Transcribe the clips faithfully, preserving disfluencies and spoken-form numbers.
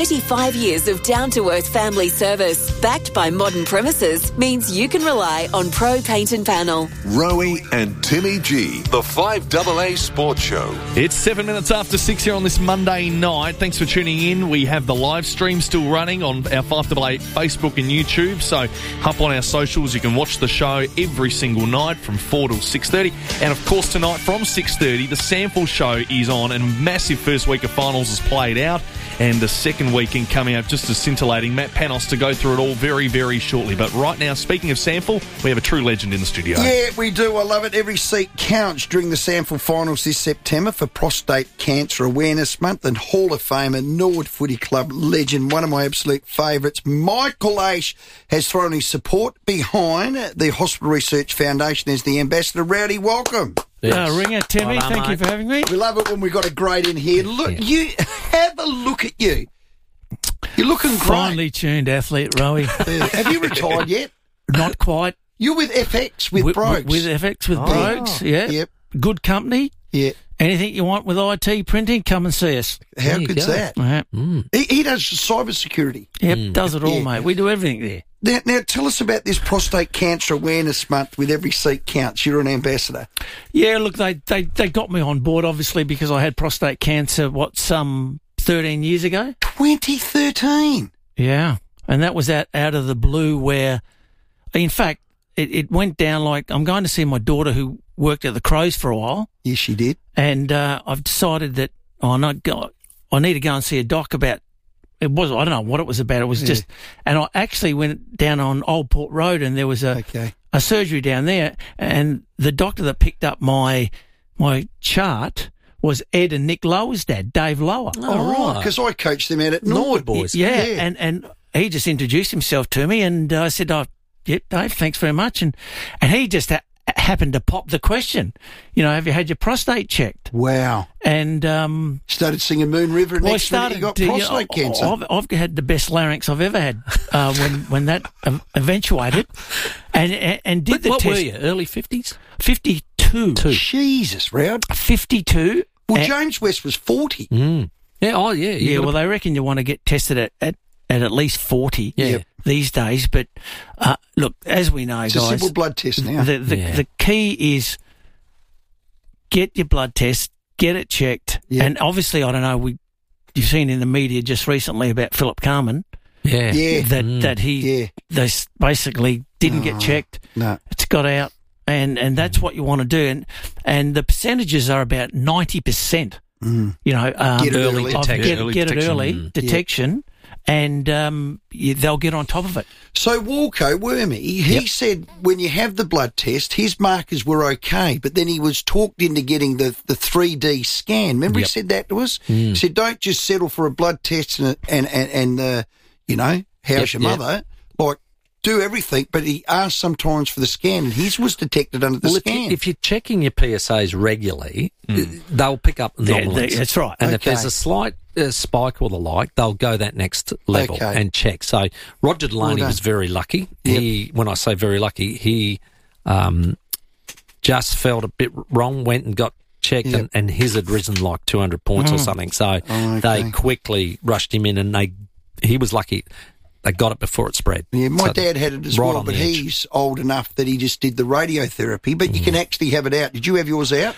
thirty-five years of down-to-earth family service, backed by modern premises, means you can rely on Pro Paint and Panel. Rowie and Timmy G, the five A A Sports Show. It's seven minutes after six here on this Monday night. Thanks for tuning in. We have the live stream still running on our five A A Facebook and YouTube, so hop on our socials. You can watch the show every single night from four till six thirty. And of course tonight from six thirty, the Sample Show is on, and massive first week of finals has played out, and the second weekend coming up just as scintillating. Matt Panos to go through it all very, very shortly. But right now, speaking of Sample, we have a true legend in the studio. Yeah, we do. I love it. Every seat counts during the Sample Finals this September for Prostate Cancer Awareness Month, and Hall of Famer, Norwood Footy Club legend, one of my absolute favourites, Michael Aish, has thrown his support behind the Hospital Research Foundation as the ambassador. Rowdy, welcome. Yes. Uh, Ringer, Timmy, well, thank mate. you for having me. We love it when we've got a great in here. Look, yeah. you have a look at you. You're looking great. Finely tuned athlete, Rowie. Uh, have you retired yet? Not quite. You're with F X, with, with Brogues. With F X, with oh. Brogues, yeah. Yep. Good company. Yeah. Anything you want with I T printing, come and see us. How good's go. that? Uh-huh. Mm. He, he does cyber security. Yep, mm. does it all, yeah. mate. We do everything there. Now, now, tell us about this Prostate Cancer Awareness Month with Every Seat Counts. You're an ambassador. Yeah, look, they, they, they got me on board, obviously, because I had prostate cancer, what, some thirteen years ago? twenty thirteen? Yeah, and that was out, out of the blue where, in fact, it, it went down like, I'm going to see my daughter who worked at the Crows for a while. Yes, she did. And uh, I've decided that oh, no, I need to go and see a doc about It was, I don't know what it was about. It was yeah. just, and I actually went down on Old Port Road and there was a, okay. a surgery down there, and the doctor that picked up my, my chart was Ed and Nick Lower's dad, Dave Lower. Oh, right. Because I coached them out at Norwood Boys. Yeah, yeah. And, and he just introduced himself to me, and I said, oh, yep, Dave, thanks very much. And, and he just ha- happened to pop the question, you know, have you had your prostate checked? Wow. And um, started singing Moon River, and well, next minute you got to, prostate you know, cancer. I've, I've had the best larynx I've ever had uh, when when that eventuated, and and, and did but the what test. What were you? Early fifties? Fifty-two. Two. Jesus, Rowd. Fifty-two. Well, and, James West was forty. Mm. Yeah. Oh, yeah. Yeah. Well, they reckon you want to get tested at at, at, at least forty. Yeah. These days, but uh, look, as we know, it's guys, a simple blood test now. The the, yeah. the key is get your blood test, get it checked, yeah. and obviously, I don't know, we you've seen in the media just recently about Philip Carman, yeah, yeah, that mm. that he yeah. they basically didn't no, get checked. No, it's got out, and and that's what you want to do, and and the percentages are about ninety percent. Mm. You know, um, get it early, get, detection. get, get it early mm. detection. Yeah. And um, you, they'll get on top of it. So Walco Wormy, he yep. said when you have the blood test, his markers were okay, but then he was talked into getting the, the three D scan. Remember yep. he said that to us? Mm. He said, don't just settle for a blood test and, and, and, and uh, you know, how's yep, your yep. mother? Like, do everything, but he asked sometimes for the scan, and his was detected under the well, scan. If, you, if you're checking your P S As regularly, mm. they'll pick up anomalies. That's right. And okay. if there's a slight uh, spike or the like, they'll go that next level okay. and check. So Roger Delaney well was very lucky. Yep. He, when I say very lucky, he um, just felt a bit wrong, went and got checked, yep. and, and his had risen like two hundred points mm. or something. So oh, okay. they quickly rushed him in, and they he was lucky. They got it before it spread. Yeah, my so dad had it as right well, but he's old enough that he just did the radiotherapy. But mm. you can actually have it out. Did you have yours out?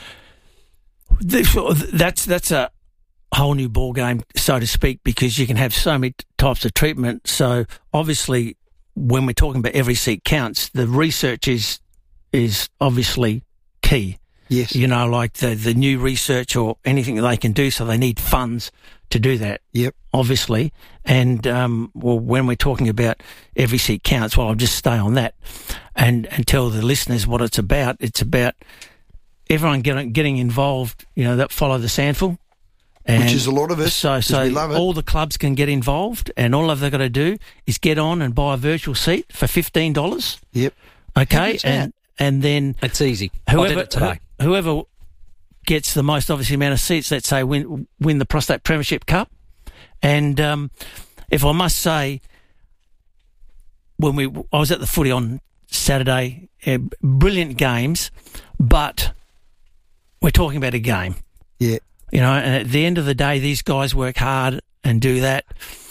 That's that's a whole new ball game, so to speak, because you can have so many types of treatment. So obviously, when we're talking about every seat counts, the research is is obviously key. Yes. You know, like the, the new research or anything that they can do, so they need funds to do that. Yep. Obviously. And, um, well, when we're talking about every seat counts, well, I'll just stay on that and, and tell the listeners what it's about. It's about everyone getting, getting involved, you know, that follow the Sandful. And which is a lot of us. So, so we love it. all the clubs can get involved, and all they've got to do is get on and buy a virtual seat for fifteen dollars. Yep. Okay. And, and then it's easy. Whoever, I did it today. Whoever gets the most, obviously, amount of seats, let's say, win win the Prostate Premiership Cup. And um, if I must say, when we I was at the footy on Saturday, uh, brilliant games, but we're talking about a game. Yeah. You know, and at the end of the day, these guys work hard and do that.